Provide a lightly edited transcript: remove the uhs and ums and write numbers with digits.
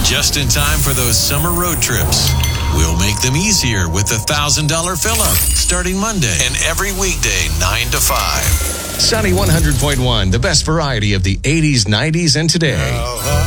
Just in time for those summer road trips. We'll make them easier with the $1,000 fill-up starting Monday and every weekday 9 to 5. Sunny 100.1, the best variety of the 80s, 90s, and today.